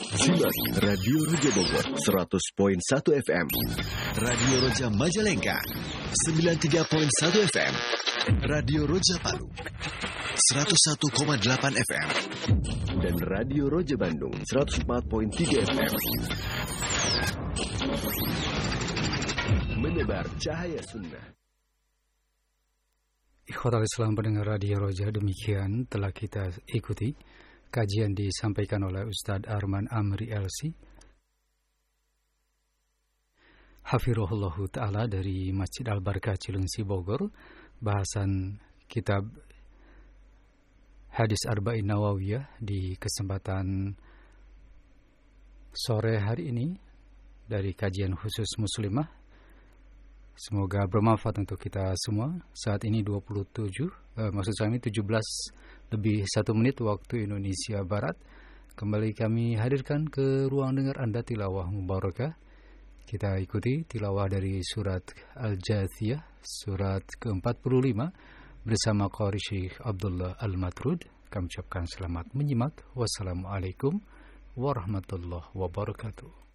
Simak Radio Roja Bogor 100.1 FM, Radio Roja Majalengka 93.1 FM, Radio Roja Palu 101,8 FM, dan Radio Roja Bandung 104.3 FM. Menebar cahaya sunnah. Ikhwatal Islam pendengar Radio Roja, demikian telah kita ikuti kajian disampaikan oleh Ustadz Arman Amri LC Hafirullahu Ta'ala dari Masjid Al-Barkah Cilengsi Bogor, bahasan kitab Hadis Arba'in Nawawiyah di kesempatan sore hari ini dari kajian khusus muslimah. Semoga bermanfaat untuk kita semua. Saat ini 17 lebih 1 menit waktu Indonesia Barat. Kembali kami hadirkan ke ruang dengar Anda tilawah mubarakah. Kita ikuti tilawah dari surat Al-Jathiyah, surat ke-45 bersama Qari Syekh Abdullah Al-Matrud. Kami ucapkan selamat menyimak. Wassalamualaikum warahmatullahi wabarakatuh.